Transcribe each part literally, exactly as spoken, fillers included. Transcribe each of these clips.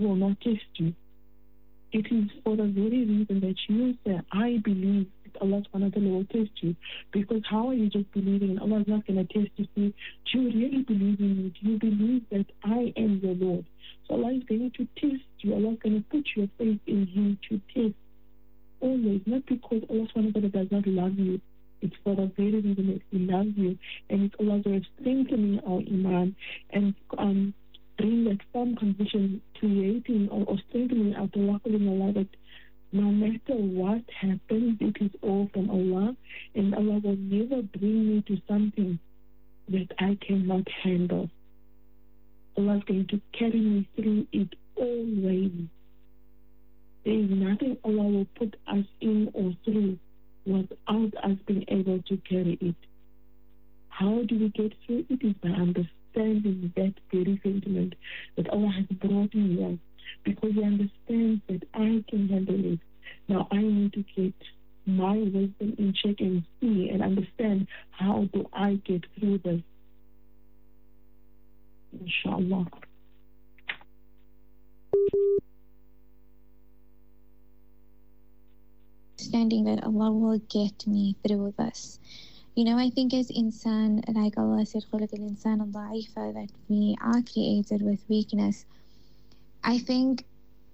will not test you. It is for the very reason that you say, I believe that Allah subhanahu wa ta'ala will test you. Because how are you just believing and Allah is not going to test you? Do you really believe in me? Do you believe that I am your Lord? So Allah is going to test you. Allah is going to put your faith in Him to test. Always, not because Allah subhanahu wa ta'ala does not love you. It's for the very reason that He loves you. And it's Allah's way of strengthening our iman and um, bring that firm conviction, creating or, or strengthening our tawakkul in Allah, that no matter what happens, it is all from Allah, and Allah will never bring me to something that I cannot handle. Allah is going to carry me through it always. There is nothing Allah will put us in or through without us being able to carry it. How do we get through it? It is by understanding that very sentiment that Allah has brought me here, because He understands that I can handle it. Now I need to get my wisdom in check and see and understand, how do I get through this? Inshallah. Understanding that Allah will get me through this. You know, I think as insan, like Allah said, خُلِقَ الْإِنسَانَ ضَعِيفًا, that we are created with weakness. I think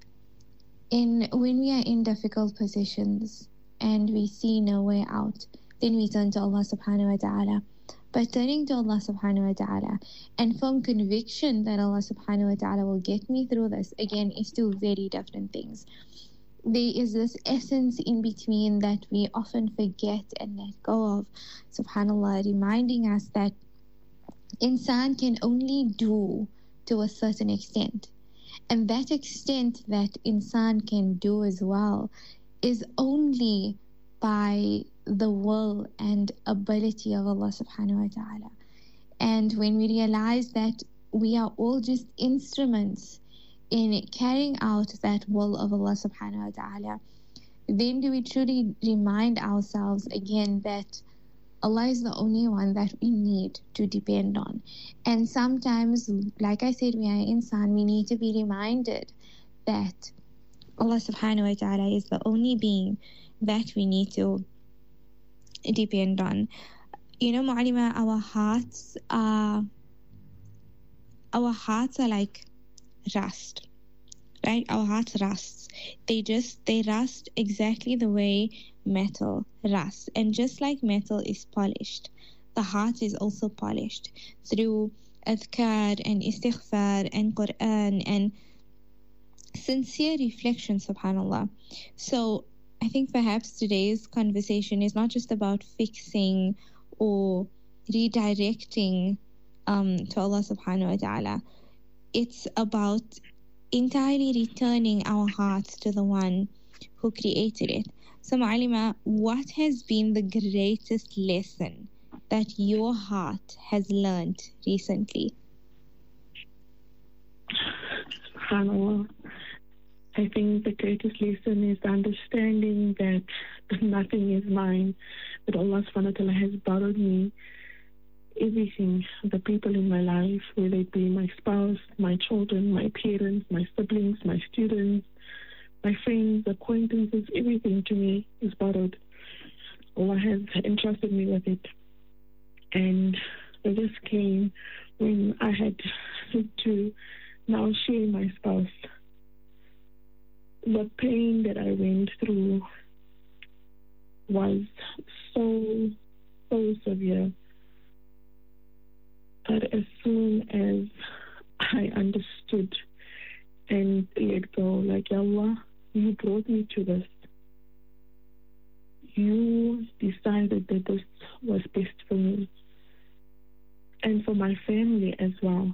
in when we are in difficult positions and we see no way out, then we turn to Allah subhanahu wa ta'ala. But turning to Allah subhanahu wa ta'ala and firm conviction that Allah subhanahu wa ta'ala will get me through this, again, is two very different things. There is this essence in between that we often forget and let go of. SubhanAllah, reminding us that insan can only do to a certain extent. And that extent that insan can do as well is only by the will and ability of Allah subhanahu wa ta'ala. And when we realize that we are all just instruments in carrying out that will of Allah subhanahu wa ta'ala, then do we truly remind ourselves again that Allah is the only one that we need to depend on. And sometimes, like I said, we are insan, we need to be reminded that Allah subhanahu wa ta'ala is the only being that we need to depend on. You know, Mu'alima, our hearts are our hearts are like rust, right? Our hearts rust. They just they rust exactly the way metal rusts. And just like metal is polished, the heart is also polished through adhkar and istighfar and Quran and sincere reflection, subhanallah. So I think perhaps today's conversation is not just about fixing or redirecting um, to Allah subhanahu wa ta'ala. It's about entirely returning our hearts to the one who created it. So Mu'alima, what has been the greatest lesson that your heart has learned recently? SubhanAllah. I think the greatest lesson is the understanding that nothing is mine, that Allah subhanahu wa ta'ala has borrowed me everything, the people in my life, whether it be my spouse, my children, my parents, my siblings, my students, my friends, acquaintances, everything to me is borrowed. Allah has entrusted me with it. And it just came when I had to now share my spouse. The pain that I went through was so, so severe. But as soon as I understood and let go, like, Allah, you brought me to this. You decided that this was best for me and for my family as well.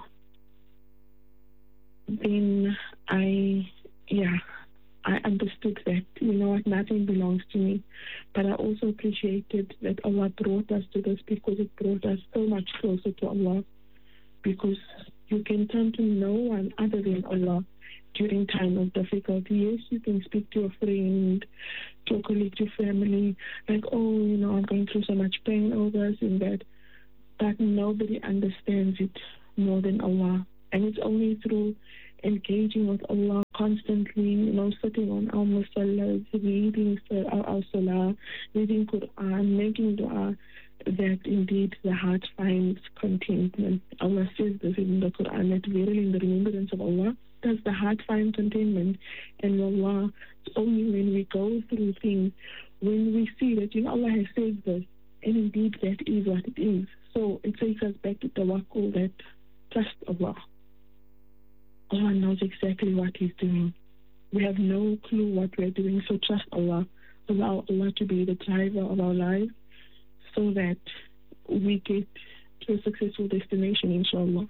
Then I, yeah, I understood that, you know what, nothing belongs to me. But I also appreciated that Allah brought us to this, because it brought us so much closer to Allah. Because you can turn to no one other than Allah during time of difficulty. Yes, you can speak to a friend, to a colleague, to family, like, oh, you know, I'm going through so much pain over this and that. But nobody understands it more than Allah. And it's only through engaging with Allah constantly, you know, sitting on our musallas, reading our, our salah, reading Quran, making dua, that indeed the heart finds contentment. Allah says this in the Quran, that verily in the remembrance of Allah does the heart find contentment. And Allah, it's only when we go through things, when we see that, you know, Allah has said this, and indeed that is what it is. So it takes us back to tawakkul, that trust Allah. Allah knows exactly what He's doing. We have no clue what we're doing, so trust Allah. Allow Allah to be the driver of our lives so that we get to a successful destination, inshallah.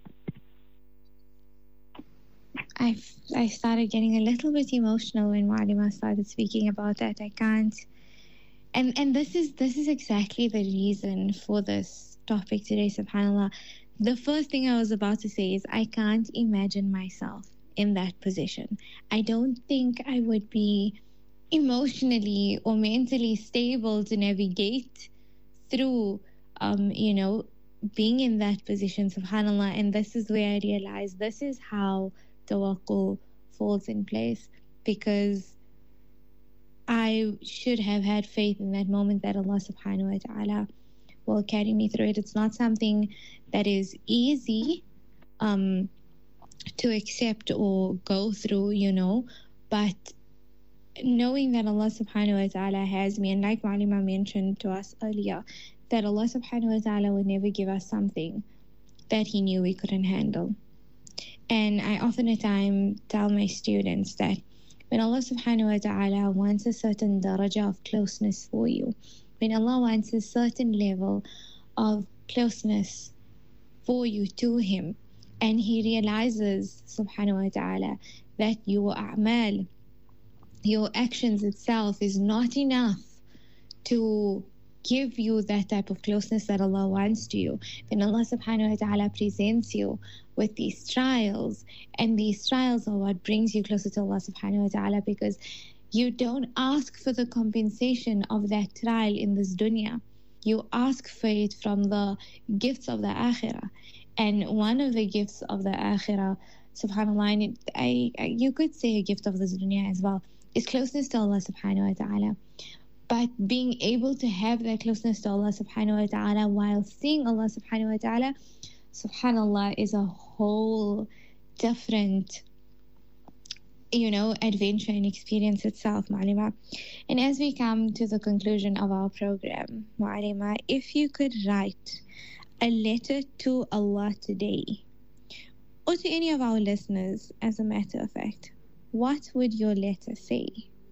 I I started getting a little bit emotional when Mu'alima started speaking about that. I can't, and and this is this is exactly the reason for this topic today. SubhanAllah. The first thing I was about to say is I can't imagine myself in that position. I don't think I would be emotionally or mentally stable to navigate through, um, you know, being in that position, SubhanAllah. And this is where I realized this is how tawakkul falls in place, because I should have had faith in that moment that Allah subhanahu wa ta'ala will carry me through it. It's not something that is easy um, to accept or go through, you know, but knowing that Allah subhanahu wa ta'ala has me, and like Mu'alima mentioned to us earlier, that Allah subhanahu wa ta'ala would never give us something that He knew we couldn't handle. And I often at time tell my students that when Allah subhanahu wa ta'ala wants a certain daraja of closeness for you, when Allah wants a certain level of closeness for you to Him, and He realizes subhanahu wa ta'ala that your a'mal, your actions itself is not enough to give you that type of closeness that Allah wants to you, then Allah subhanahu wa ta'ala presents you with these trials, and these trials are what brings you closer to Allah subhanahu wa ta'ala, because you don't ask for the compensation of that trial in this dunya. You ask for it from the gifts of the akhirah. And one of the gifts of the akhirah, subhanAllah, and it, I, I, you could say a gift of this dunya as well, is closeness to Allah subhanahu wa ta'ala. But being able to have that closeness to Allah subhanahu wa ta'ala while seeing Allah subhanahu wa ta'ala, subhanAllah, is a whole different, you know, adventure and experience itself, Mu'alima. And as we come to the conclusion of our program, Mu'alima, if you could write a letter to Allah today, or to any of our listeners, as a matter of fact, what would your letter say?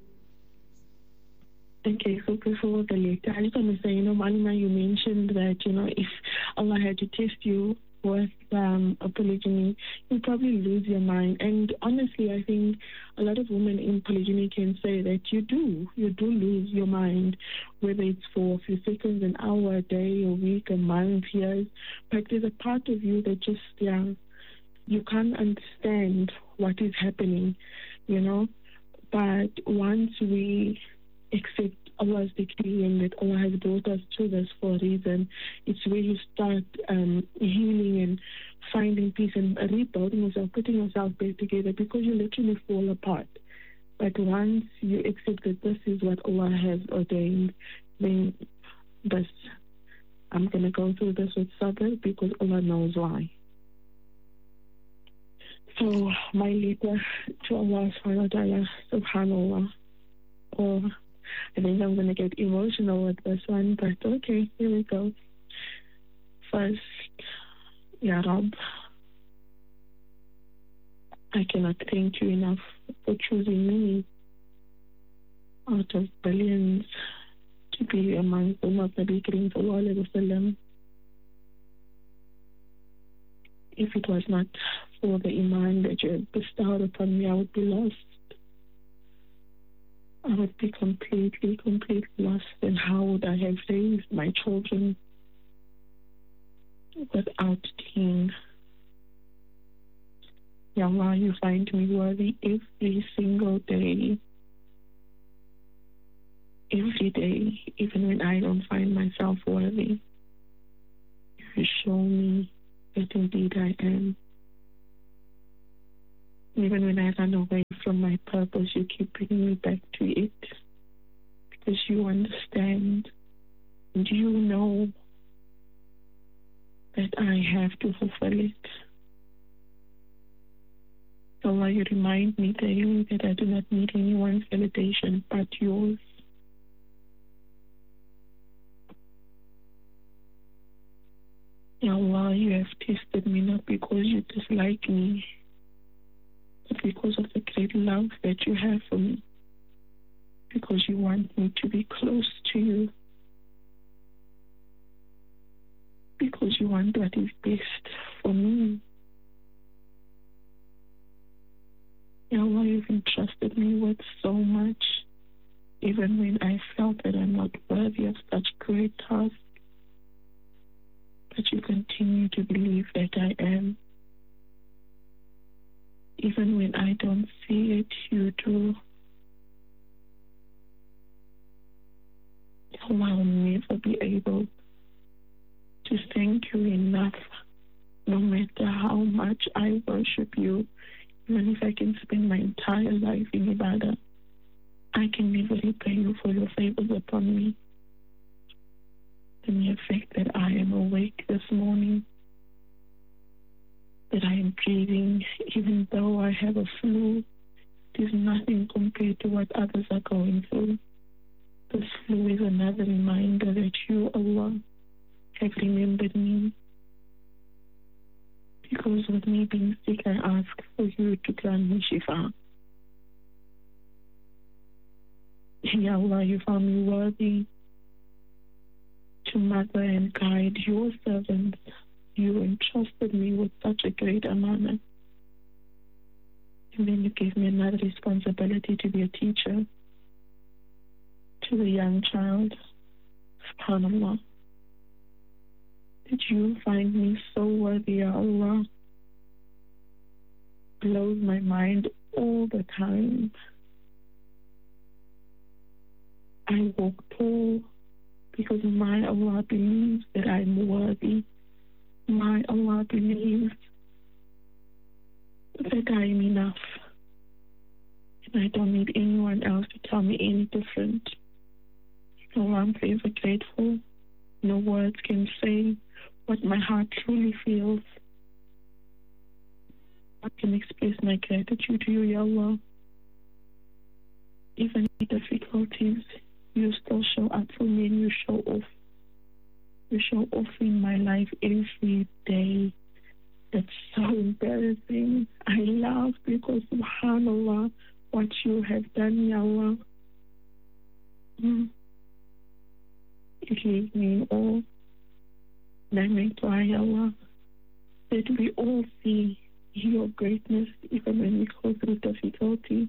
Okay, so before the letter, I just want to say, you know, Mu'alima, you mentioned that, you know, if Allah had to test you with um, a polygyny, you'll probably lose your mind. And honestly, I think a lot of women in polygyny can say that you do. You do lose your mind, whether it's for a few seconds, an hour, a day, a week, a month, years. But there's a part of you that just, yeah, you can't understand what is happening, you know. But once we accept Allah's decree and that Allah has brought us to this for a reason, it's where you start um, healing and finding peace and rebuilding yourself, putting yourself back together, because you literally fall apart. But once you accept that this is what Allah has ordained, then this, I'm going to go through this with sabr, because Allah knows why. So my letter to Allah subhanahu wa ta'ala, subhanallah, or I think I'm going to get emotional with this one, but okay, here we go. First, Ya Rab, I cannot thank you enough for choosing me out of billions to be among the Nabi Kareem sallallahu alayhi wa sallam. If it was not for the iman that you had bestowed upon me, I would be lost. I would be completely, completely lost. And how would I have raised my children without deen? Ya Allah, you find me worthy every single day. Every day, even when I don't find myself worthy, you show me that indeed I am. Even when I run away from my purpose, you keep bringing me back to it because you understand and you know that I have to fulfill it. Allah, you remind me daily that I do not need anyone's validation but yours. Ya Allah, you have tested me not because you dislike me, but because of the great love that you have for me. Because you want me to be close to you. Because you want what is best for me. Ya Allah, you've entrusted me with so much, even when I felt that I'm not worthy of such great tasks. But you continue to believe that I am. Even when I don't see it, you do. Allah, I'll never be able to thank you enough, no matter how much I worship you. Even if I can spend my entire life in ibadah, I can never repay you for your favors upon me. The mere fact that I am awake this morning, that I am breathing, even though I have a flu, is nothing compared to what others are going through. This flu is another reminder that you, Allah, have remembered me. Because with me being sick, I ask for you to grant me shifa. Ya Allah, you found me worthy to mother and guide your servants. You entrusted me with such a great amana. And then you gave me another responsibility to be a teacher to the young child. SubhanAllah. Did you find me so worthy, Ya Allah? Blows my mind all the time. I walk tall because my Allah believes that I'm worthy. My Allah believes that I am enough. And I don't need anyone else to tell me any different. Allah, I'm forever grateful. No words can say what my heart truly feels. I can express my gratitude to you, Ya Allah. Even in difficulties, you still show up for me and you show off. You show off in my life every day. That's so embarrassing. I laugh because, subhanAllah, what you have done, Ya Allah. Mm. You leave me in awe. And I make dua, Ya Allah, that we all see your greatness even when we go through difficulty.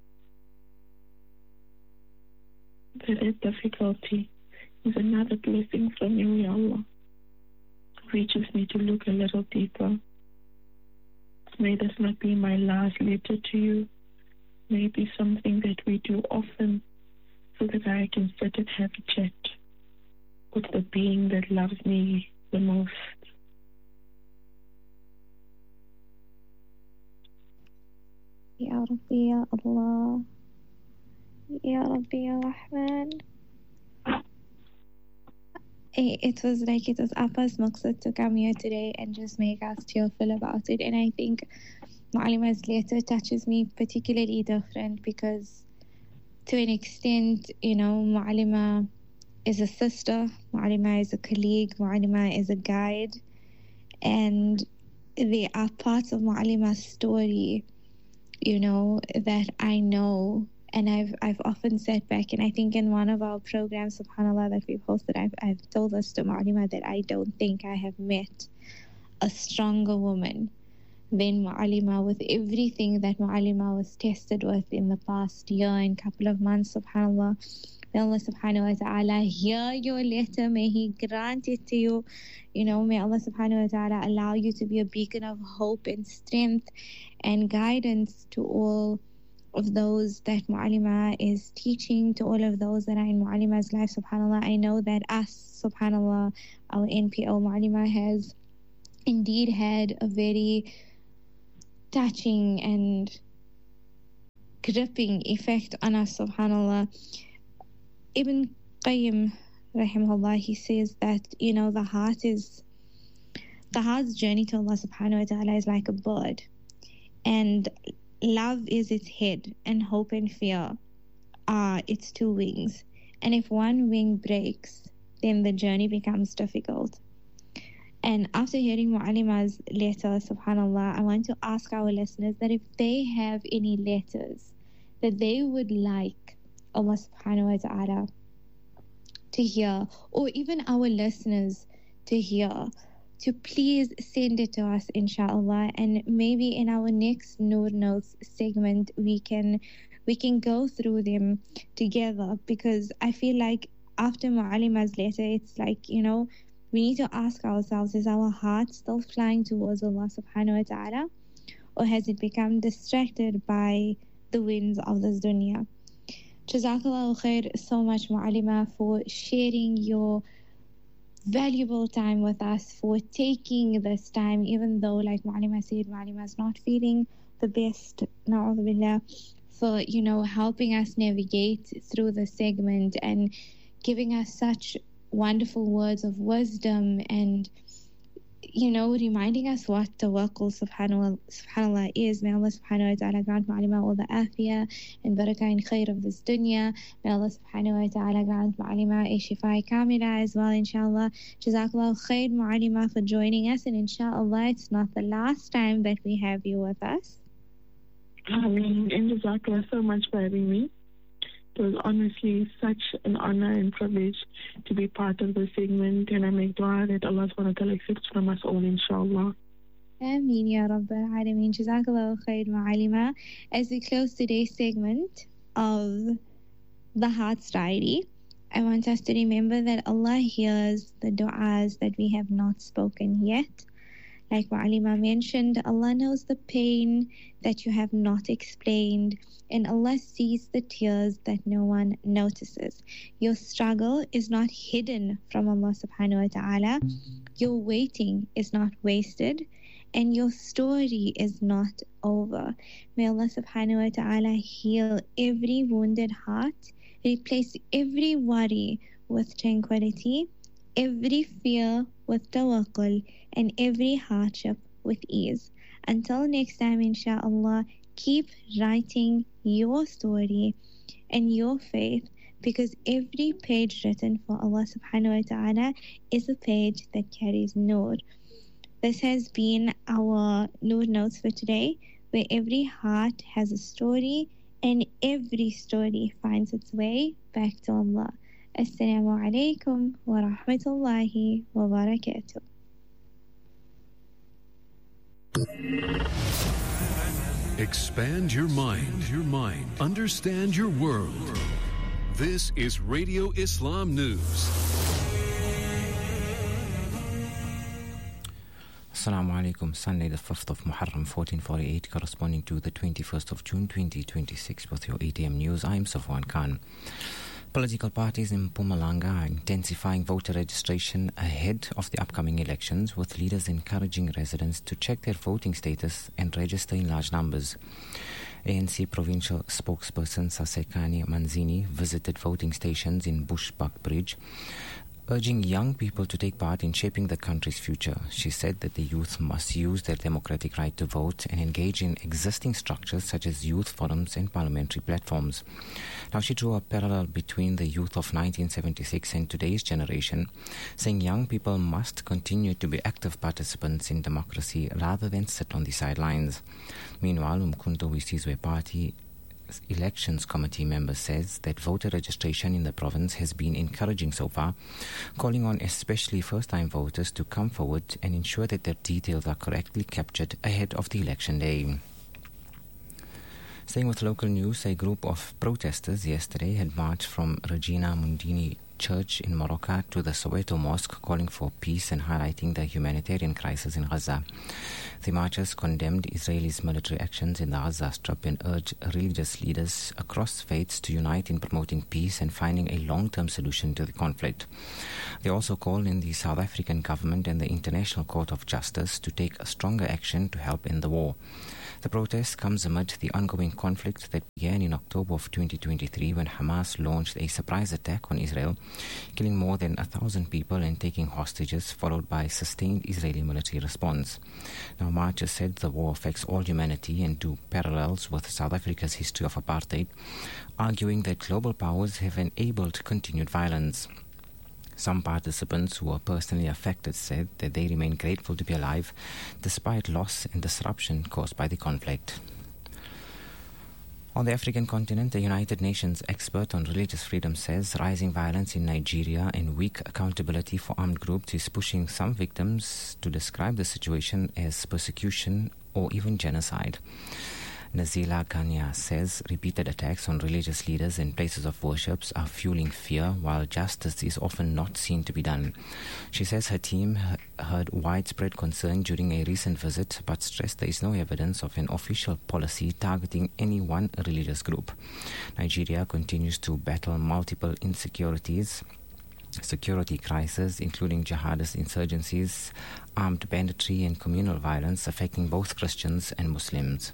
That difficulty is another blessing from you, Ya Allah. Reaches me to look a little deeper. May this not be my last letter to you. May it be something that we do often so that I can sit and have a chat with the being that loves me the most. Ya Rabbi, Ya Allah. Ya Rabbi, Ya Rahman. It was like it was Appa's maqsad to come here today and just make us cheerful about it. And I think Mu'allima's letter touches me particularly different because to an extent, you know, Mu'allima is a sister, Mu'allima is a colleague, Mu'allima is a guide. And they are parts of Mu'allima's story, you know, that I know. And I've I've often sat back, and I think in one of our programs, subhanAllah, that we've hosted, I've, I've told us to Mu'allima that I don't think I have met a stronger woman than Mu'allima with everything that Mu'allima was tested with in the past year and couple of months, subhanAllah. May Allah subhanahu wa ta'ala hear your letter. May He grant it to you. You know, may Allah subhanahu wa ta'ala allow you to be a beacon of hope and strength and guidance to all of those that Mu'allima is teaching, to all of those that are in Mu'allima's life, subhanAllah. I know that us, subhanAllah, our N P O Mu'allima has indeed had a very touching and gripping effect on us, subhanAllah. Ibn Qayyim, rahimahullah, he says that, you know, the heart is, the heart's journey to Allah subhanahu wa ta'ala is like a bird. And love is its head, and hope and fear are its two wings. And if one wing breaks, then the journey becomes difficult. And after hearing Mu'allima's letter, subhanAllah, I want to ask our listeners that if they have any letters that they would like Allah subhanahu wa ta'ala to hear, or even our listeners to hear, to please send it to us, inshallah. And maybe in our next Noor Notes segment, we can we can go through them together, because I feel like after Mu'allima's letter, it's like, you know, we need to ask ourselves, is our heart still flying towards Allah subhanahu wa ta'ala, or has it become distracted by the winds of this dunya? Jazakallahu khair so much, Mu'allima, for sharing your valuable time with us, for taking this time, even though, like Mu'allima said, Mu'allima is not feeling the best, na'udhu billah, for, you know, helping us navigate through the segment and giving us such wonderful words of wisdom, and, you know, reminding us what tawakkul, subhanallah, subhanallah is. May Allah subhanahu wa ta'ala grant Mu'allima all the afiyah and barakah and khair of this dunya. May Allah subhanahu wa ta'ala grant Mu'allima a shifa kamila as well, inshallah. Jazakallahu khair, Mu'allima, for joining us, and inshallah it's not the last time that we have you with us. Ameen. And Jazakallah so much for having me. It was honestly such an honor and privilege to be part of the segment, and I make dua that Allah subhanahu wa ta'ala accepts from us all, inshallah. Ameen ya Rabbal Alameen. Jazakallahu khair, Mu'allima. As we close today's segment of the Heart's Diary, I want us to remember that Allah hears the du'as that we have not spoken yet. Like Mu'allima mentioned, Allah knows the pain that you have not explained, and Allah sees the tears that no one notices. Your struggle is not hidden from Allah subhanahu wa ta'ala. Your waiting is not wasted, and your story is not over. May Allah subhanahu wa ta'ala heal every wounded heart, replace every worry with tranquility, every fear with tawakkul, and every hardship with ease. Until next time, inshallah, keep writing your story and your faith, because every page written for Allah subhanahu wa ta'ala is a page that carries Noor. This has been our Noor Notes for today, where every heart has a story and every story finds its way back to Allah. Assalamu alaikum wa rahmatullahi wa barakatuh. Expand your mind, your mind. Understand your world. This is Radio Islam News. Assalamu alaikum. Sunday the fifth of Muharram fourteen forty-eight, corresponding to the twenty-first of June twenty twenty-six, with your eight a m news. I am Safwan Khan. Political parties in Mpumalanga are intensifying voter registration ahead of the upcoming elections, with leaders encouraging residents to check their voting status and register in large numbers. A N C provincial spokesperson Sasekani Manzini visited voting stations in Bushbuckbridge, urging young people to take part in shaping the country's future. She said that the youth must use their democratic right to vote and engage in existing structures such as youth forums and parliamentary platforms. Now, she drew a parallel between the youth of nineteen seventy-six and today's generation, saying young people must continue to be active participants in democracy rather than sit on the sidelines. Meanwhile, Umkhonto we Sizwe Party Elections Committee member says that voter registration in the province has been encouraging so far, calling on especially first-time voters to come forward and ensure that their details are correctly captured ahead of the election day. Staying with local news, a group of protesters yesterday had marched from Regina Mundini church in Morocco to the Soweto Mosque, calling for peace and highlighting the humanitarian crisis in Gaza. The marchers condemned Israel's military actions in the Gaza Strip and urged religious leaders across faiths to unite in promoting peace and finding a long-term solution to the conflict. They also called in the South African government and the International Court of Justice to take a stronger action to help end the war. The protest comes amid the ongoing conflict that began in October of twenty twenty-three when Hamas launched a surprise attack on Israel, killing more than a thousand people and taking hostages, followed by a sustained Israeli military response. Now, marchers said the war affects all humanity and drew parallels with South Africa's history of apartheid, arguing that global powers have enabled continued violence. Some participants who were personally affected said that they remain grateful to be alive despite loss and disruption caused by the conflict. On the African continent, the United Nations expert on religious freedom says rising violence in Nigeria and weak accountability for armed groups is pushing some victims to describe the situation as persecution or even genocide. Nazila Kanya says repeated attacks on religious leaders and places of worship are fueling fear, while justice is often not seen to be done. She says her team heard widespread concern during a recent visit, but stressed there is no evidence of an official policy targeting any one religious group. Nigeria continues to battle multiple insecurities, security crises, including jihadist insurgencies, armed banditry, and communal violence affecting both Christians and Muslims.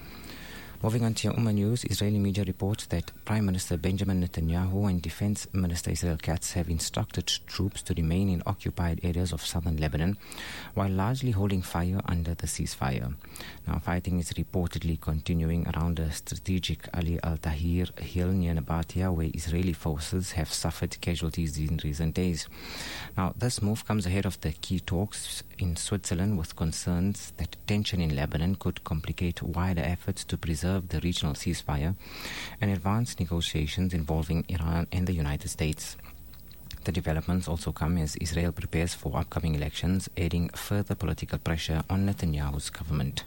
Moving on to your Ummah News, Israeli media reports that Prime Minister Benjamin Netanyahu and Defense Minister Israel Katz have instructed troops to remain in occupied areas of southern Lebanon while largely holding fire under the ceasefire. Now, fighting is reportedly continuing around the strategic Ali al-Tahir hill near Nabatia, where Israeli forces have suffered casualties in recent days. Now, this move comes ahead of the key talks in Switzerland, with concerns that tension in Lebanon could complicate wider efforts to preserve the regional ceasefire and advance negotiations involving Iran and the United States. The developments also come as Israel prepares for upcoming elections, adding further political pressure on Netanyahu's government.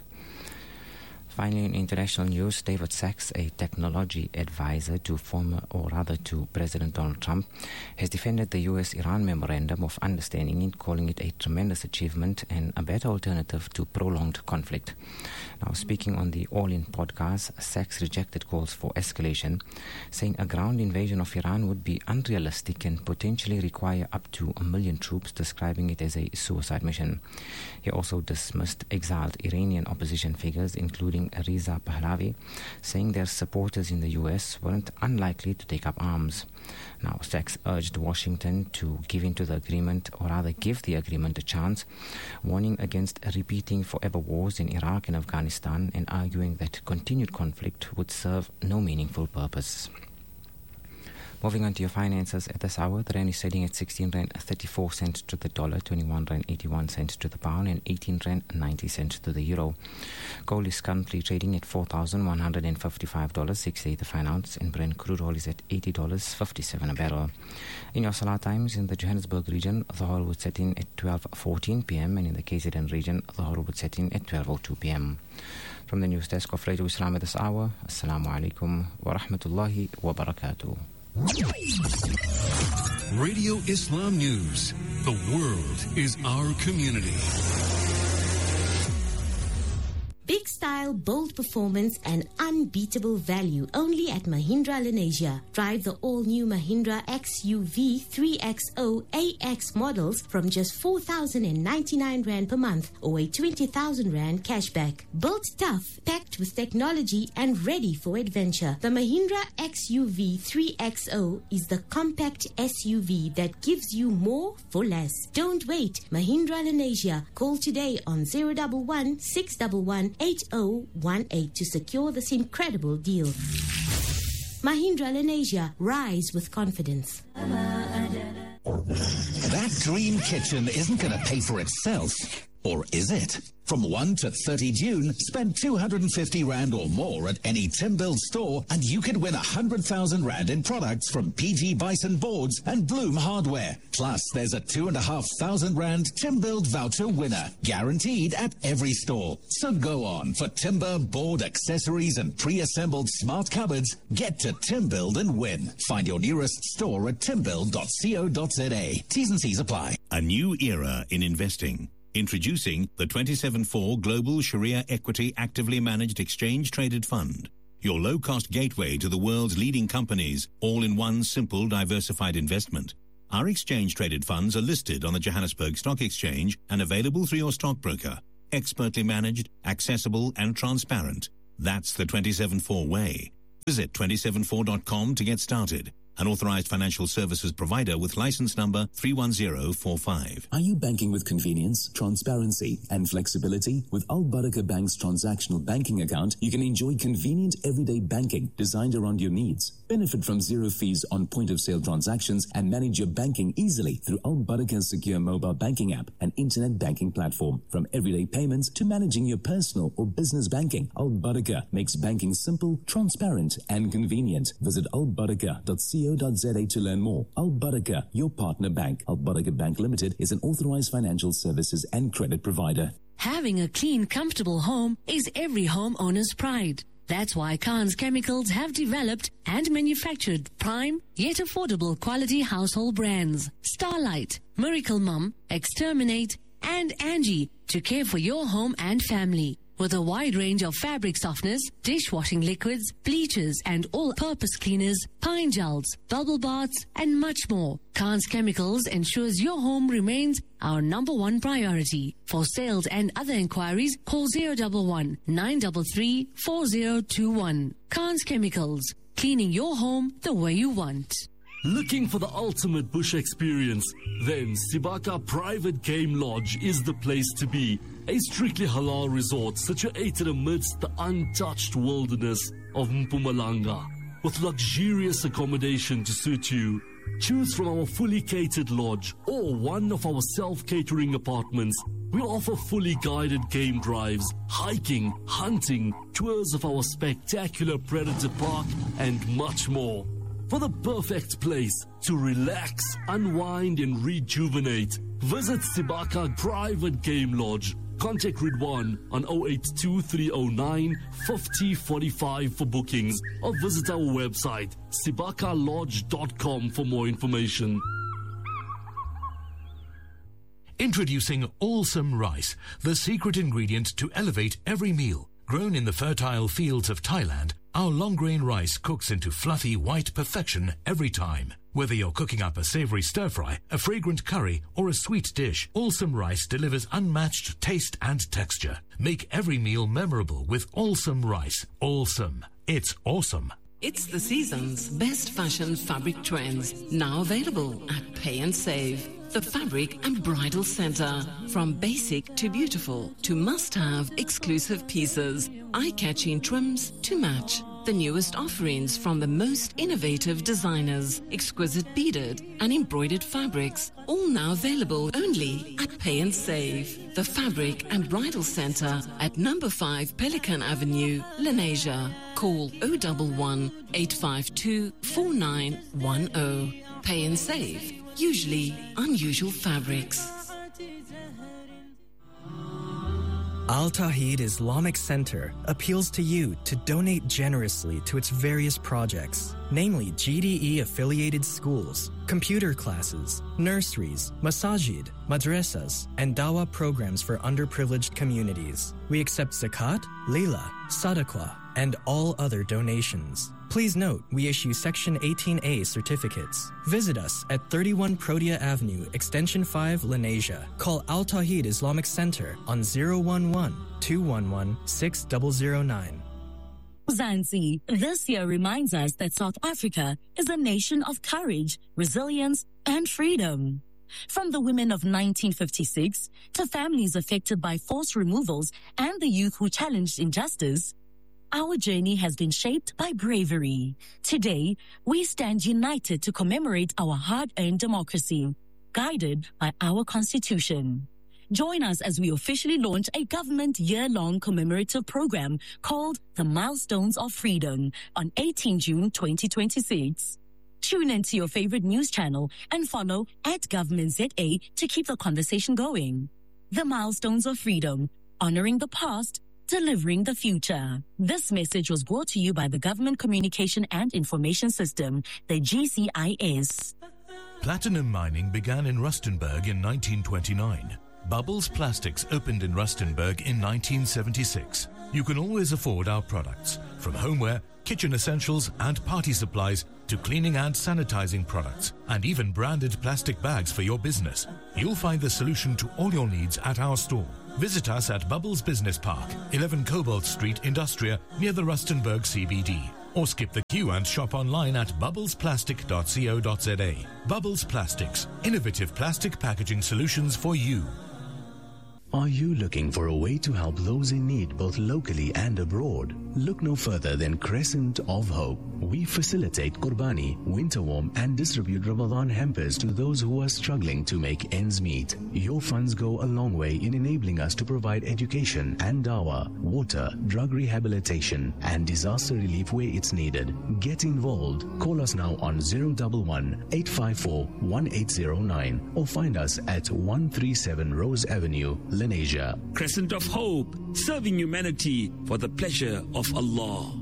Finally, in international news, David Sachs, a technology advisor to former, or rather to President Donald Trump, has defended the U S-Iran Memorandum of Understanding, calling it a tremendous achievement and a better alternative to prolonged conflict. Now, speaking on the All In podcast, Sachs rejected calls for escalation, saying a ground invasion of Iran would be unrealistic and potentially require up to a million troops, describing it as a suicide mission. He also dismissed exiled Iranian opposition figures, including Reza Pahlavi, saying their supporters in the U S weren't unlikely to take up arms. Now, Sachs urged Washington to give in to the agreement, or rather give the agreement a chance, warning against repeating forever wars in Iraq and Afghanistan, and arguing that continued conflict would serve no meaningful purpose. Moving on to your finances at this hour, the rand is trading at sixteen rand thirty-four cents to the dollar, twenty-one rand eighty-one cents to the pound, and eighteen rand ninety cents to the euro. Gold is currently trading at four thousand one hundred fifty-five dollars and sixty-eight cents a fine ounce, and Brent crude oil is at eighty dollars and fifty-seven cents a barrel. In your Salah times, in the Johannesburg region, the oil would set in at twelve fourteen p.m. and in the K Z N region, the oil would set in at twelve oh two p.m. From the news desk of Radio Islam at this hour, Assalamu alaikum wa rahmatullahi wa barakatuh. Radio Islam News. The world is our community. Big style, bold performance, and unbeatable value only at Mahindra Lenasia. Drive the all-new Mahindra X U V three X zero A X models from just four thousand ninety-nine rand per month or a twenty thousand rand cashback. Built tough, packed with technology, and ready for adventure. The Mahindra X U V three X zero is the compact S U V that gives you more for less. Don't wait. Mahindra Lenasia. Call today on zero one one, six one one, eight oh one eight to secure this incredible deal. Mahindra Lenasia. Rise with confidence. That dream kitchen isn't going to pay for itself. Or is it? From first to thirtieth of June, spend two hundred fifty rand or more at any Timbuild store and you could win one hundred thousand rand in products from P G Bison Boards and Bloom Hardware. Plus, there's a two thousand five hundred rand Timbuild voucher winner, guaranteed at every store. So go on for timber, board, accessories and pre-assembled smart cupboards. Get to Timbuild and win. Find your nearest store at timbuild dot co dot za. T's and C's apply. A new era in investing. Introducing the twenty-seven four Global Sharia Equity Actively Managed Exchange Traded Fund. Your low-cost gateway to the world's leading companies, all in one simple diversified investment. Our exchange-traded funds are listed on the Johannesburg Stock Exchange and available through your stockbroker. Expertly managed, accessible and transparent. That's the twenty-seven four way. Visit twenty-seven four dot com to get started. An authorized financial services provider with license number three one zero four five. Are you banking with convenience, transparency, and flexibility? With Al Barakah Bank's transactional banking account, you can enjoy convenient everyday banking designed around your needs. Benefit from zero fees on point-of-sale transactions and manage your banking easily through Al Barakah's secure mobile banking app and internet banking platform. From everyday payments to managing your personal or business banking, Al Barakah makes banking simple, transparent, and convenient. Visit al barakah dot co dot za to learn more. Al Barakah, your partner bank. Al Barakah Bank Limited is an authorized financial services and credit provider. Having a clean, comfortable home is every homeowner's pride. That's why Khan's Chemicals have developed and manufactured prime yet affordable quality household brands. Starlight, Miracle Mum, Exterminate, and Angie to care for your home and family. With a wide range of fabric softeners, dishwashing liquids, bleachers, and all-purpose cleaners, pine gels, bubble baths, and much more, Khan's Chemicals ensures your home remains our number one priority. For sales and other inquiries, call zero one one, nine three three, four zero two one. Khan's Chemicals, cleaning your home the way you want. Looking for the ultimate bush experience? Then Sibaka Private Game Lodge is the place to be. A strictly halal resort situated amidst the untouched wilderness of Mpumalanga, with luxurious accommodation to suit you. Choose from our fully catered lodge or one of our self-catering apartments. We offer fully guided game drives, hiking, hunting, tours of our spectacular Predator Park, and much more. For the perfect place to relax, unwind, and rejuvenate, visit Sibaka Private Game Lodge. Contact Ridwan on zero eight two, three zero nine, five zero four five for bookings or visit our website sibaka lodge dot com for more information. Introducing Awesome Rice, the secret ingredient to elevate every meal. Grown in the fertile fields of Thailand, our long-grain rice cooks into fluffy white perfection every time. Whether you're cooking up a savory stir-fry, a fragrant curry, or a sweet dish, Awesome Rice delivers unmatched taste and texture. Make every meal memorable with Awesome Rice. Awesome. It's awesome. It's the season's best fashion fabric trends, now available at Pay and Save. The Fabric and Bridal Center. From basic to beautiful to must-have exclusive pieces, eye-catching trims to match. The newest offerings from the most innovative designers, exquisite beaded and embroidered fabrics, all now available only at Pay and Save. The Fabric and Bridal Center at number five Pelican Avenue, Lenasia. Call zero one one, eight five two, four nine one zero. Pay and Save. Usually unusual fabrics. Al Tawheed Islamic Center appeals to you to donate generously to its various projects, namely G D E-affiliated schools, computer classes, nurseries, masajid, madrasas, and dawah programs for underprivileged communities. We accept zakat, lila, sadaqah, and all other donations. Please note, we issue Section eighteen A certificates. Visit us at thirty-one Protea Avenue, Extension five, Lenasia. Call Al Tawheed Islamic Center on zero one one, two one one, six zero zero nine. Zanzi, this year reminds us that South Africa is a nation of courage, resilience, and freedom. From the women of nineteen fifty-six to families affected by forced removals and the youth who challenged injustice, our journey has been shaped by bravery. Today, we stand united to commemorate our hard-earned democracy, guided by our Constitution. Join us as we officially launch a government year-long commemorative program called The Milestones of Freedom on eighteenth of June twenty twenty-six. Tune into your favorite news channel and follow at Government Z A to keep the conversation going. The Milestones of Freedom, honoring the past, delivering the future. This message was brought to you by the Government Communication and Information System, the G C I S. Platinum mining began in Rustenburg in nineteen twenty-nine. Bubbles Plastics opened in Rustenburg in nineteen seventy-six. You can always afford our products, from homeware, kitchen essentials and party supplies to cleaning and sanitizing products, and even branded plastic bags for your business. You'll find the solution to all your needs at our store. Visit us at Bubbles Business Park, eleven Cobalt Street, Industria, near the Rustenburg C B D. Or skip the queue and shop online at bubbles plastic dot co dot za. Bubbles Plastics, innovative plastic packaging solutions for you. Are you looking for a way to help those in need both locally and abroad? Look no further than Crescent of Hope. We facilitate Qurbani, winter warm and distribute Ramadan hampers to those who are struggling to make ends meet. Your funds go a long way in enabling us to provide education and dawah, water, drug rehabilitation and disaster relief where it's needed. Get involved. Call us now on zero one one, eight five four, one eight zero nine or find us at one thirty-seven Rose Avenue, Lenasia. Crescent of Hope, serving humanity for the pleasure of Allah.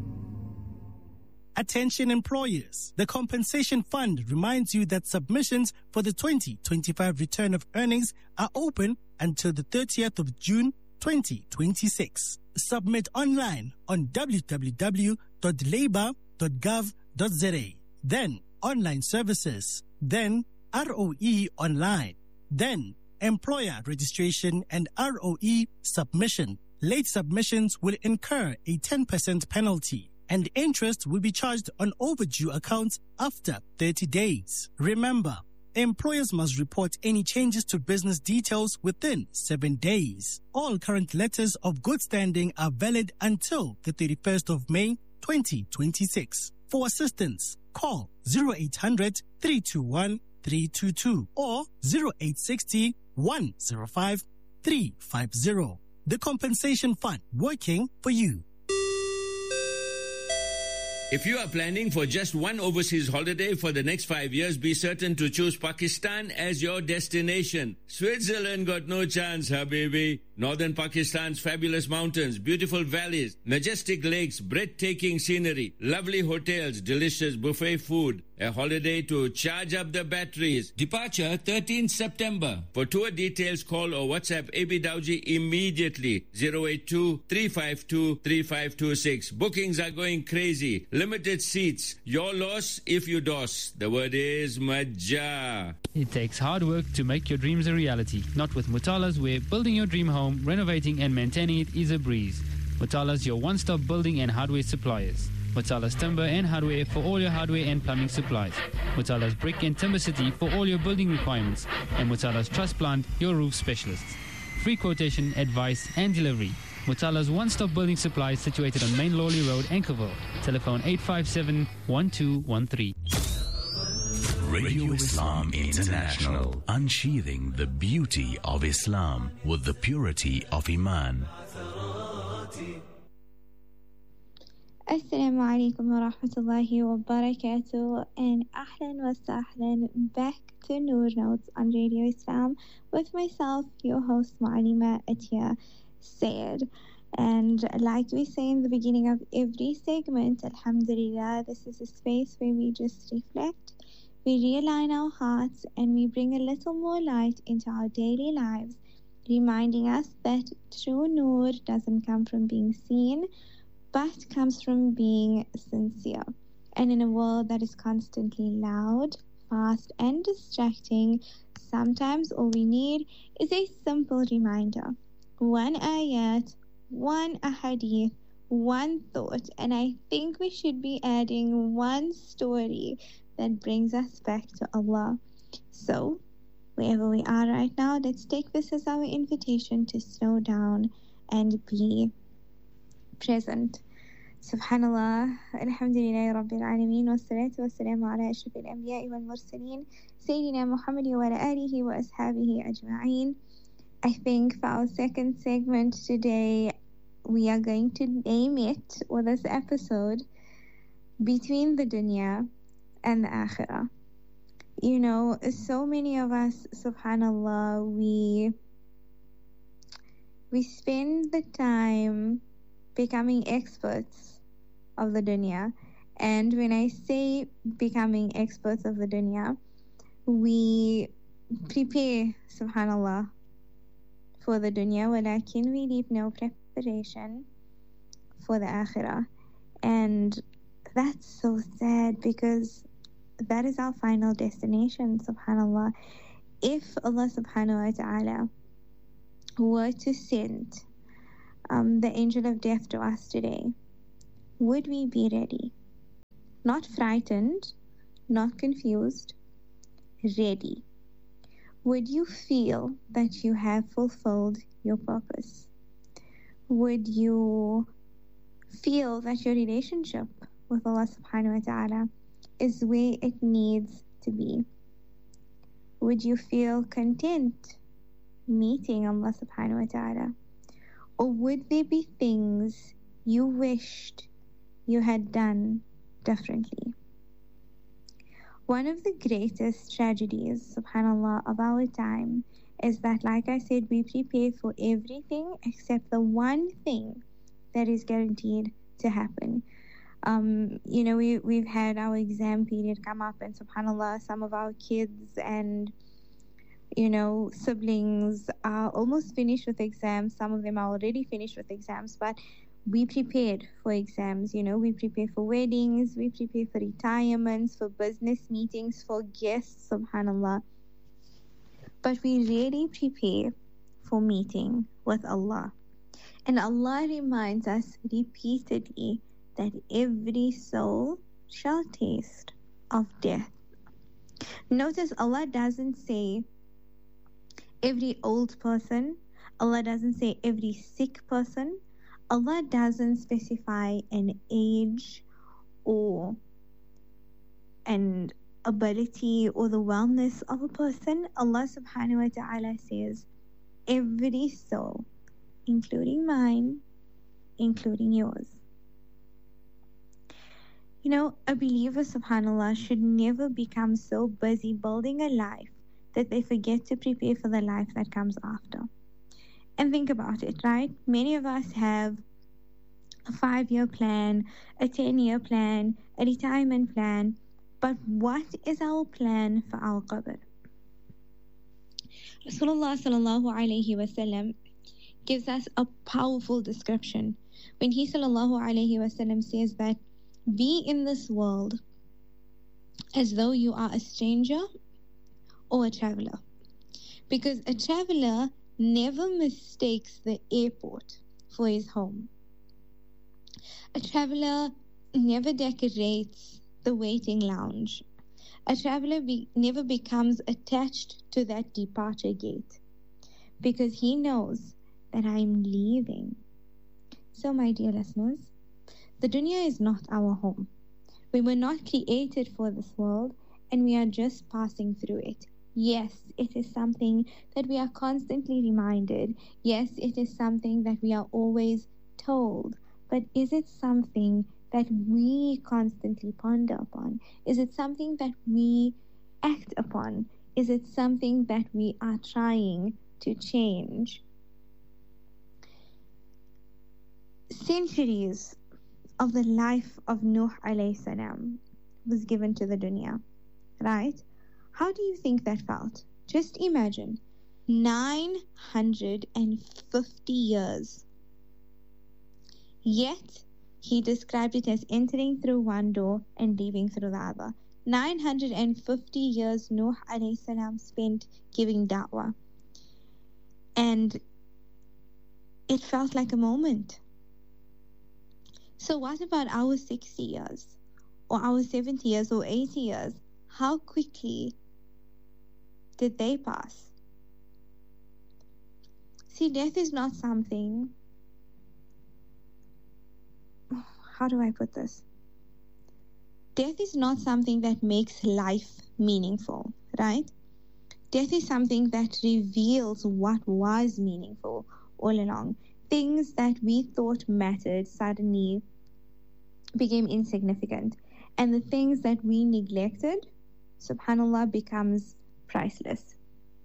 Attention employers. The Compensation Fund reminds you that submissions for the twenty twenty-five return of earnings are open until the thirtieth of June twenty twenty-six. Submit online on w w w dot labour dot gov dot za. Then online services. Then R O E online. Then employer registration and R O E submission. Late submissions will incur a ten percent penalty, and interest will be charged on overdue accounts after thirty days. Remember, employers must report any changes to business details within seven days. All current letters of good standing are valid until the thirty-first of May twenty twenty-six. For assistance, call zero eight hundred, three two one, three two two or zero eight six zero, one zero five, three five zero. The Compensation Fund, working for you. If you are planning for just one overseas holiday for the next five years, be certain to choose Pakistan as your destination. Switzerland got no chance, habibi. Northern Pakistan's fabulous mountains, beautiful valleys, majestic lakes, breathtaking scenery, lovely hotels, delicious buffet food. A holiday to charge up the batteries. Departure thirteenth September. For tour details, call or WhatsApp A B Dowji immediately. zero eight two, three five two, three five two six. Bookings are going crazy. Limited seats. Your loss if you dos. The word is Majah. It takes hard work to make your dreams a reality. Not with Mutalas, where building your dream home, renovating and maintaining it is a breeze. Mutalas, your one-stop building and hardware suppliers. Mutalas Timber and Hardware for all your hardware and plumbing supplies. Mutalas Brick and Timber City for all your building requirements. And Mutalas Truss Plant, your roof specialists. Free quotation, advice and delivery. Mutalas one-stop building supplies situated on Main Lawley Road, Anchorville. Telephone eight five seven, one two one three. Radio Islam International, unsheathing the beauty of Islam with the purity of Iman. Assalamu alaikum wa rahmatullahi wa barakatuh, and ahlan wa sahlan back to Noor Notes on Radio Islam with myself, your host Ma'alima Atia Sayed. And like we say in the beginning of every segment, alhamdulillah, this is a space where we just reflect, we realign our hearts, and we bring a little more light into our daily lives, reminding us that true Noor doesn't come from being seen, but comes from being sincere. And in a world that is constantly loud, fast and distracting, sometimes all we need is a simple reminder. One ayat, one ahadith, one thought, and I think we should be adding one story that brings us back to Allah. So, wherever we are right now, let's take this as our invitation to slow down and be present. Subhanallah, alhamdulillah rabbil alameen, wassalatu wassalamu ala ashrafil anbiya'i wal mursaleen, Sayyidina Muhammad wa ala alihi wa ashabihi ajma'een. I think for our second segment today, we are going to name it, or this episode, Between the Dunya and the Akhirah. You know, so many of us, subhanAllah, we we spend the time becoming experts of the dunya. And when I say becoming experts of the dunya, we prepare, subhanAllah, for the dunya, walakin we leave no preparation for the akhirah. And that's so sad, because that is our final destination, subhanAllah. If Allah subhanahu wa ta'ala were to send um, the angel of death to us today, would we be ready? Not frightened, not confused, ready. Would you feel that you have fulfilled your purpose? Would you feel that your relationship with Allah subhanahu wa ta'ala is where it needs to be? Would you feel content meeting Allah subhanahu wa ta'ala? Or would there be things you wished you had done differently? One of the greatest tragedies, subhanAllah, of our time is that, like I said, we prepare for everything except the one thing that is guaranteed to happen. Um, you know, we, we've had our exam period come up, and subhanAllah, some of our kids and, you know, siblings are almost finished with exams. Some of them are already finished with exams, but we prepared for exams. You know, we prepare for weddings, we prepare for retirements, for business meetings, for guests, subhanAllah. But we really prepare for meeting with Allah. And Allah reminds us repeatedly that every soul shall taste of death. Notice Allah doesn't say every old person. Allah doesn't say every sick person. Allah doesn't specify an age or an ability or the wellness of a person. Allah subhanahu wa ta'ala says every soul, including mine, including yours. You know, a believer, subhanAllah, should never become so busy building a life that they forget to prepare for the life that comes after. And think about it, right? Many of us have a five-year plan, a ten-year plan, a retirement plan. But what is our plan for our qabr? Rasulullah sallallahu alayhi wasallam gives us a powerful description when he sallallahu alayhi wasallam says that be in this world as though you are a stranger or a traveler. Because a traveler never mistakes the airport for his home. A traveler never decorates the waiting lounge. A traveler be- never becomes attached to that departure gate, because he knows that I'm leaving. So, my dear listeners, the dunya is not our home. We were not created for this world, and we are just passing through it. Yes, it is something that we are constantly reminded. Yes, it is something that we are always told. But is it something that we constantly ponder upon? Is it something that we act upon? Is it something that we are trying to change? Centuries of the life of Nuh alayhi salam was given to the dunya, right? How do you think that felt? Just imagine nine hundred fifty years. Yet, he described it as entering through one door and leaving through the other. nine hundred fifty years Nuh alayhi salam spent giving da'wah. And it felt like a moment. So what about our sixty years? Or our seventy years or eighty years? How quickly did they pass? See, death is not something... How do I put this? Death is not something that makes life meaningful, right? Death is something that reveals what was meaningful all along. Things that we thought mattered suddenly became insignificant. And the things that we neglected, subhanAllah, becomes priceless.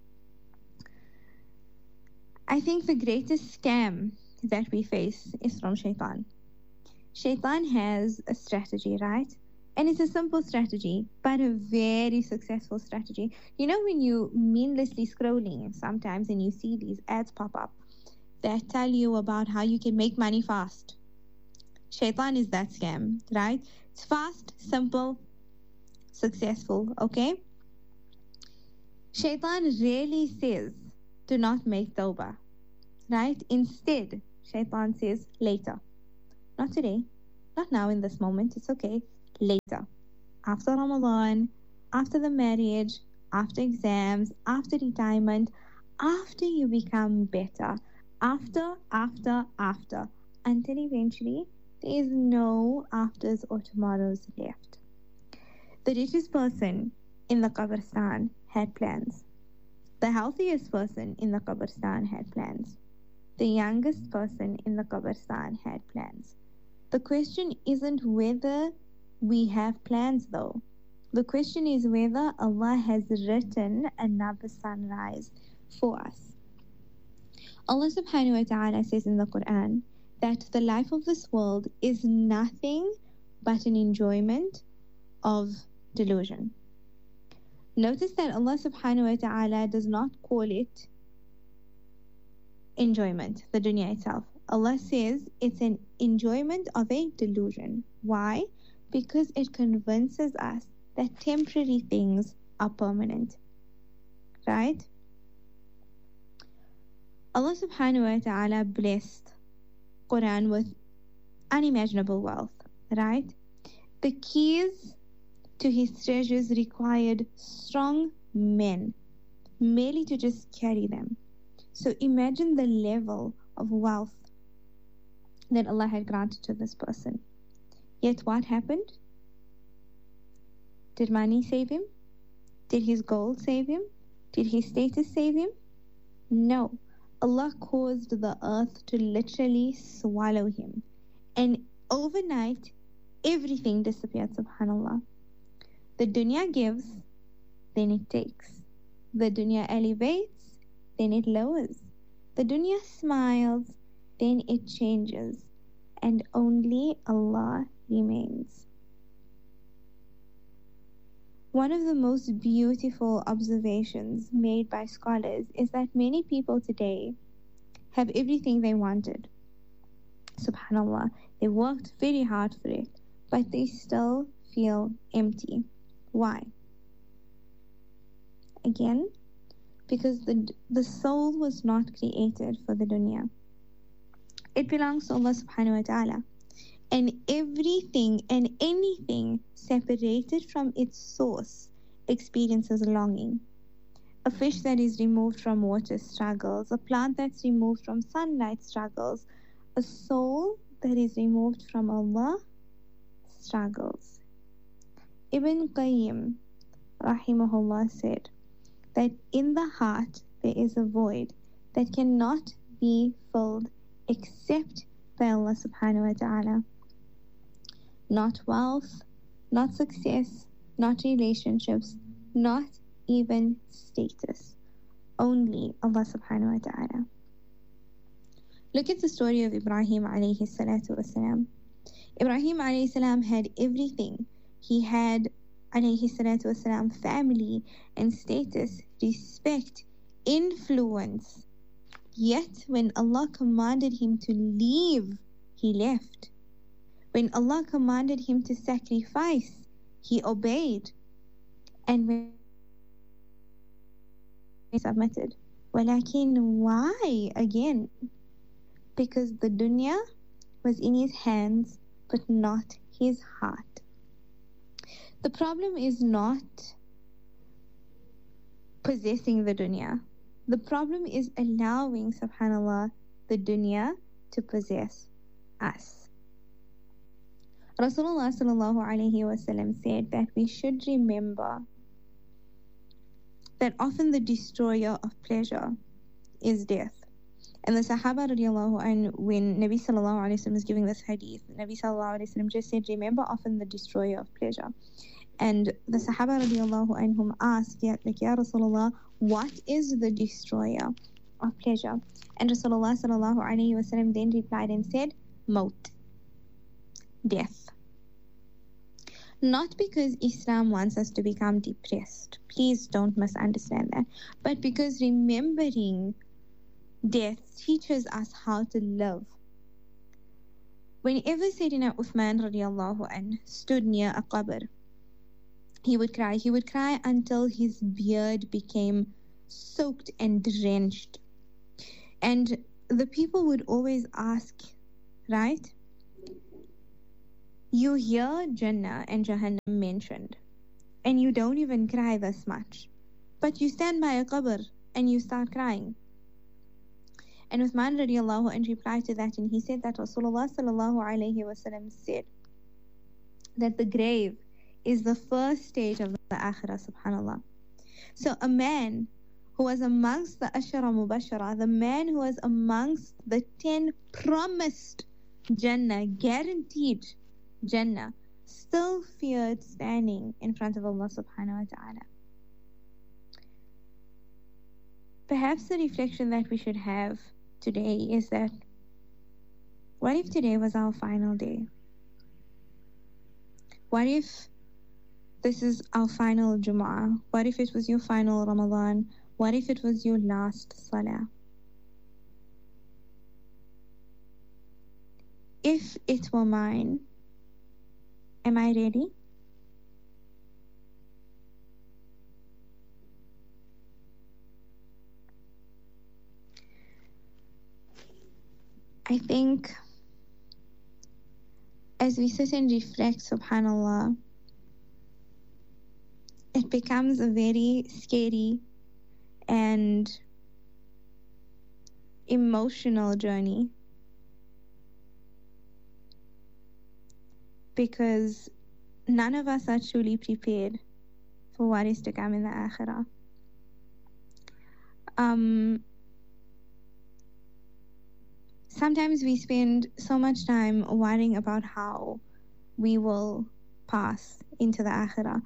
I think the greatest scam that we face is from Shaitan. Shaitan has a strategy, right? And it's a simple strategy, but a very successful strategy. You know, when you meaninglessly scrolling sometimes and you see these ads pop up that tell you about how you can make money fast. Shaitan is that scam, right? It's fast, simple, successful, okay? Shaitan rarely says, do not make tawbah, right? Instead, Shaitan says, later. Not today, not now in this moment, it's okay. Later, after Ramadan, after the marriage, after exams, after retirement, after you become better, after, after, after, until eventually there is no afters or tomorrows left. The richest person in the Qabristan had plans. The healthiest person in the Qabristan had plans. The youngest person in the Qabristan had plans. The question isn't whether we have plans though. The question is whether Allah has written another sunrise for us. Allah subhanahu wa ta'ala says in the Quran that the life of this world is nothing but an enjoyment of delusion. Notice that Allah subhanahu wa ta'ala does not call it enjoyment, the dunya itself. Allah says it's an enjoyment of a delusion. Why? Because it convinces us that temporary things are permanent. Right? Allah subhanahu wa ta'ala blessed Quran with unimaginable wealth. Right? The keys to his treasures required strong men merely to just carry them. So imagine the level of wealth that Allah had granted to this person. Yet what happened? Did money save him? Did his gold save him? Did his status save him? No. Allah caused the earth to literally swallow him. And overnight, everything disappeared, subhanAllah. The dunya gives, then it takes. The dunya elevates, then it lowers. The dunya smiles, then it changes. And only Allah remains. One of the most beautiful observations made by scholars is that many people today have everything they wanted. Subhanallah, they worked very hard for it, but they still feel empty. Why? Again, because the, the soul was not created for the dunya. It belongs to Allah subhanahu wa ta'ala. And everything and anything separated from its source experiences longing. A fish that is removed from water struggles. A plant that's removed from sunlight struggles. A soul that is removed from Allah struggles. Ibn Qayyim rahimahullah said that in the heart there is a void that cannot be filled except by Allah subhanahu wa ta'ala. Not wealth, not success, not relationships, not even status. Only Allah subhanahu wa ta'ala. Look at the story of Ibrahim alayhi salatu wasalam. Ibrahim alayhi salam had everything. He had alayhi salatu wasalam family and status, respect, influence. Yet when Allah commanded him to leave, he left. When Allah commanded him to sacrifice, he obeyed. And when he submitted. Walakin, why again? Because the dunya was in his hands, but not his heart. The problem is not possessing the dunya. The problem is allowing, subhanAllah, the dunya to possess us. Rasulullah sallallahu alayhi wa sallam said that we should remember that often the destroyer of pleasure is death. And the Sahaba radiallahu anhu, when Nabi sallallahu alayhi wa sallam was giving this hadith, Nabi sallallahu alayhi wa sallam just said, remember often the destroyer of pleasure. And the Sahaba radiallahu anhum asked, ya, like, Ya Rasulullah, what is the destroyer of pleasure? And Rasulullah sallallahu alayhi wa sallam then replied and said, Maut, death. Not because Islam wants us to become depressed. Please don't misunderstand that. But because remembering death teaches us how to live. Whenever Sayyidina Uthman radiallahu anh stood near a qabr, he would cry. He would cry until his beard became soaked and drenched. And the people would always ask, right? You hear Jannah and Jahannam mentioned, and you don't even cry this much. But you stand by a qabr and you start crying. And Uthman radiallahu anh replied to that, and he said that Rasulullah sallallahu alayhi wa sallam said that the grave is the first stage of the akhirah, subhanallah. So a man who was amongst the ashara mubashara, the man who was amongst the ten promised Jannah, guaranteed Jannah, still feared standing in front of Allah subhanahu wa ta'ala. Perhaps the reflection that we should have today is that, what if today was our final day? What if this is our final Jumu'ah? What if it was your final Ramadan? What if it was your last Salah? If it were mine, am I ready? I think as we sit and reflect, subhanallah, it becomes a very scary and emotional journey, because none of us are truly prepared for what is to come in the akhirah. Um, sometimes we spend so much time worrying about how we will pass into the akhirah.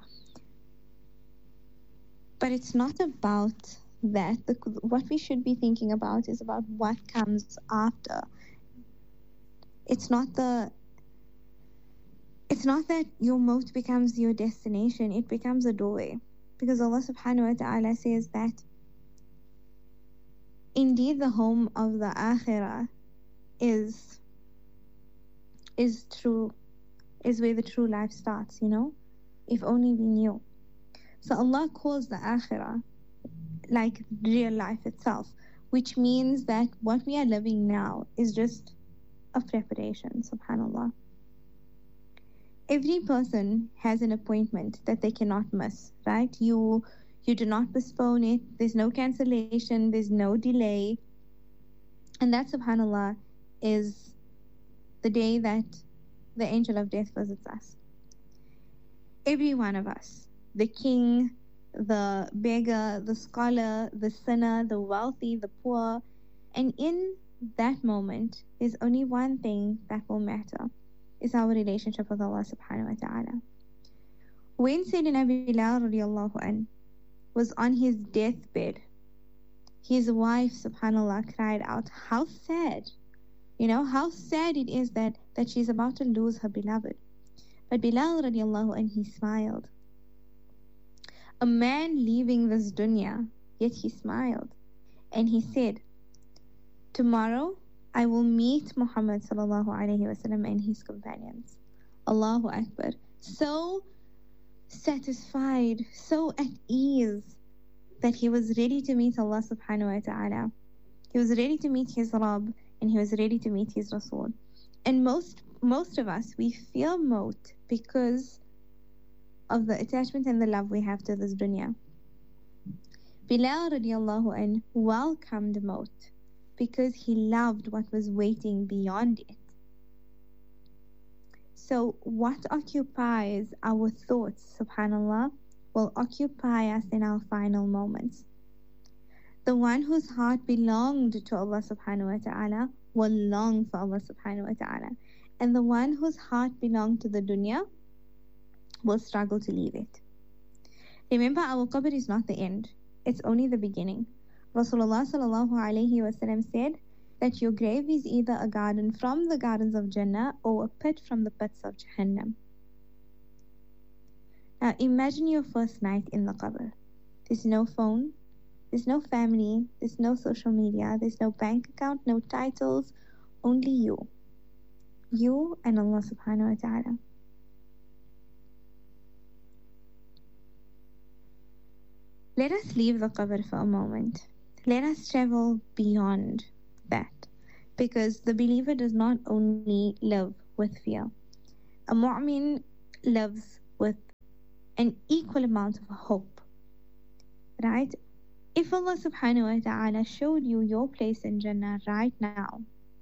But it's not about that. The, what we should be thinking about is about what comes after. It's not the It's not that your maut becomes your destination, it becomes a doorway. Because Allah subhanahu wa ta'ala says that indeed the home of the akhirah is is true, is where the true life starts, you know? If only we knew. So Allah calls the akhirah like real life itself, which means that what we are living now is just a preparation, subhanallah. Every person has an appointment that they cannot miss, right? You you do not postpone it. There's no cancellation. There's no delay. And that, subhanallah, is the day that the angel of death visits us. Every one of us, the king, the beggar, the scholar, the sinner, the wealthy, the poor. And in that moment, there's only one thing that will matter. Is our relationship with Allah subhanahu wa ta'ala. When Sayyidina Bilal radiallahu anh was on his deathbed, his wife, subhanallah, cried out, how sad, you know, how sad it is that, that she's about to lose her beloved. But Bilal radiallahu anh, he smiled. A man leaving this dunya, yet he smiled. And he said, tomorrow, I will meet Muhammad sallallahu alayhi wa sallam and his companions. Allahu Akbar. So satisfied, so at ease that he was ready to meet Allah subhanahu wa ta'ala. He was ready to meet his Rabb and he was ready to meet his Rasul. And most most of us, we fear maut because of the attachment and the love we have to this dunya. Bilal radiallahu anh welcomed maut because he loved what was waiting beyond it. So what occupies our thoughts, subhanallah, will occupy us in our final moments. The one whose heart belonged to Allah subhanahu wa ta'ala will long for Allah subhanahu wa ta'ala. And the one whose heart belonged to the dunya will struggle to leave it. Remember, our qabr is not the end. It's only the beginning. Rasulullah sallallahu alayhi wa sallam said that your grave is either a garden from the gardens of Jannah or a pit from the pits of Jahannam. Now imagine your first night in the qabr. There's no phone, there's no family, there's no social media, there's no bank account, no titles, only you. You and Allah subhanahu wa ta'ala. Let us leave the qabr for a moment. Let us travel beyond that, because the believer does not only live with fear. A mu'min lives with an equal amount of hope, right? If Allah subhanahu wa ta'ala showed you your place in Jannah right now,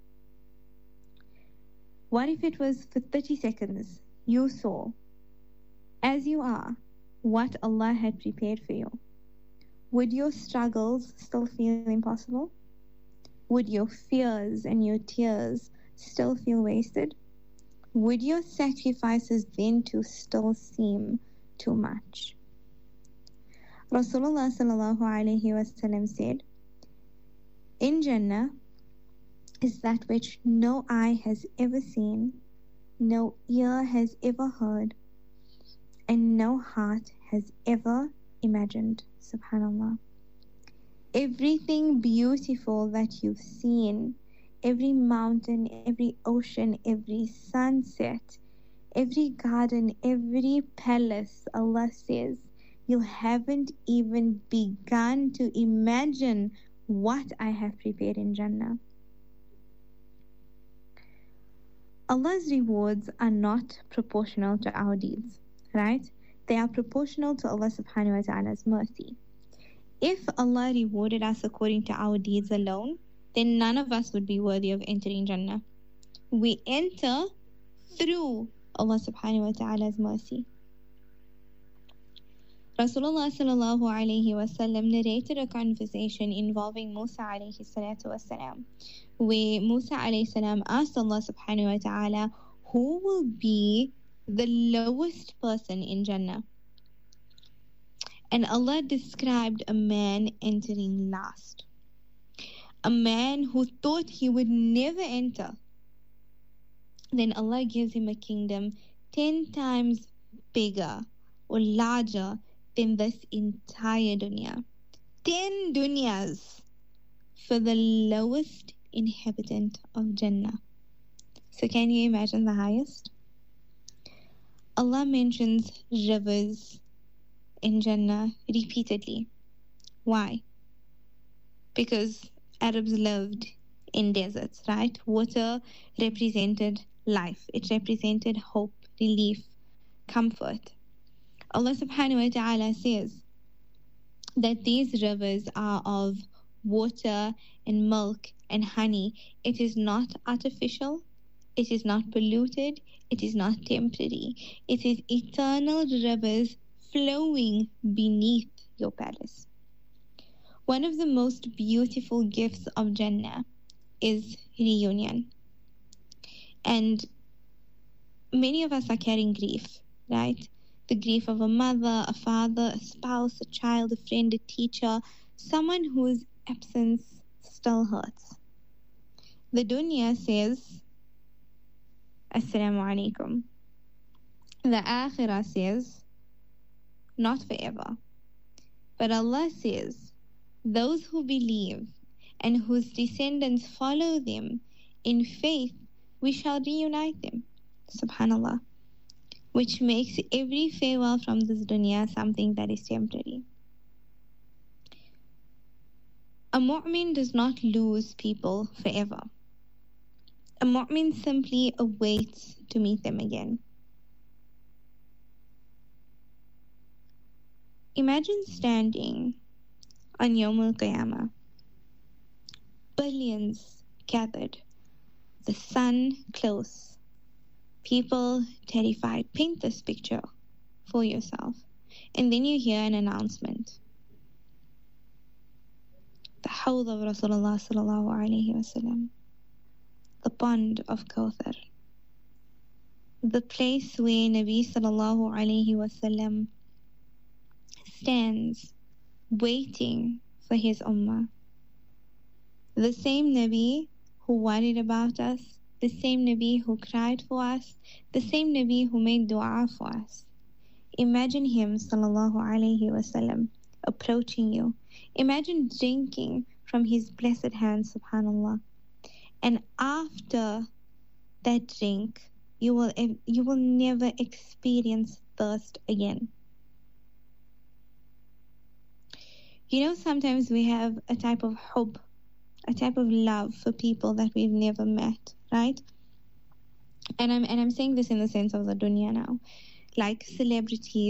what if it was for thirty seconds you saw, as you are, what Allah had prepared for you? Would your struggles still feel impossible? Would your fears and your tears still feel wasted? Would your sacrifices then too still seem too much? Rasulullah sallallahu alayhi wa sallam said, in Jannah is that which no eye has ever seen, no ear has ever heard, and no heart has ever imagined. Subhanallah. Everything beautiful that you've seen, every mountain, every ocean, every sunset, every garden, every palace, Allah says, you haven't even begun to imagine what I have prepared in Jannah. Allah's rewards are not proportional to our deeds, right? They are proportional to Allah subhanahu wa ta'ala's mercy. If Allah rewarded us according to our deeds alone, then none of us would be worthy of entering Jannah. We enter through Allah subhanahu wa ta'ala's mercy. Rasulullah sallallahu alayhi wa sallam narrated a conversation involving Musa alayhi salatu wa salam, where Musa alayhi salam asked Allah subhanahu wa ta'ala, who will be the lowest person in Jannah? And Allah described a man entering last. A man who thought he would never enter. Then Allah gives him a kingdom ten times bigger or larger than this entire dunya. Ten dunyas for the lowest inhabitant of Jannah. So can you imagine the highest? Allah mentions rivers in Jannah repeatedly. Why? Because Arabs lived in deserts, right? Water represented life. It represented hope, relief, comfort. Allah subhanahu wa ta'ala says that these rivers are of water and milk and honey. It is not artificial. It is not polluted. It is not temporary. It is eternal rivers flowing beneath your palace. One of the most beautiful gifts of Jannah is reunion. And many of us are carrying grief, right? The grief of a mother, a father, a spouse, a child, a friend, a teacher, someone whose absence still hurts. The dunya says, Assalamu alaikum. The akhirah says, not forever. But Allah says, those who believe and whose descendants follow them in faith, we shall reunite them. Subhanallah. Which makes every farewell from this dunya something that is temporary. A mu'min does not lose people forever. A mu'min simply awaits to meet them again. Imagine standing on Yawm al-Qiyamah, billions gathered, the sun close, people terrified. Paint this picture for yourself. And then you hear an announcement. The Hawd of Rasulullah sallallahu alayhi wasallam. The pond of Kawthar. The place where Nabi sallallahu alayhi wasallam stands waiting for his ummah. The same Nabi who worried about us, the same Nabi who cried for us, the same Nabi who made dua for us. Imagine him sallallahu alayhi wasallam approaching you. Imagine drinking from his blessed hand, subhanallah. And after that drink, you will you will never experience thirst again. You know, sometimes we have a type of hub, a type of love for people that we've never met, right? And I'm and I'm saying this in the sense of the dunya now. Like celebrities